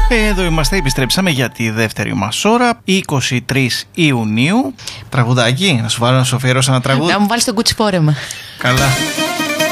Εδώ είμαστε, επιστρέψαμε για τη δεύτερη μας ώρα, 23 Ιουνίου. Τραγουδάκι, να σου βάλω να σου αφιερώσω ένα τραγούδι. Να μου βάλεις τον κουτσιφόρεμα. Καλά.